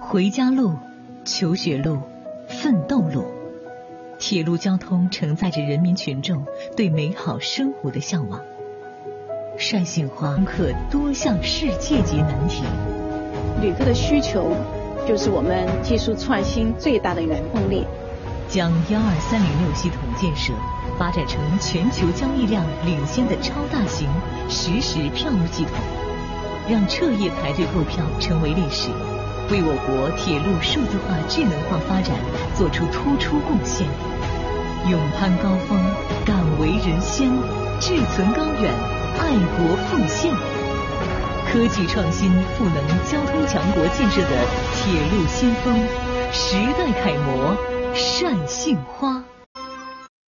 回家路、求学路、奋斗路，铁路交通承载着人民群众对美好生活的向往。单杏花攻克多项世界级难题。 旅客的需求就是我们技术创新最大的原动力。 将12306系统建设发展成全球交易量领先的超大型实时票务系统，让彻夜排队购票成为历史，为我国铁路数字化智能化发展做出突出贡献。勇攀高峰，敢为人先，志存高远，爱国奉献。科技创新赋能交通强国建设的铁路先锋，时代楷模单杏花。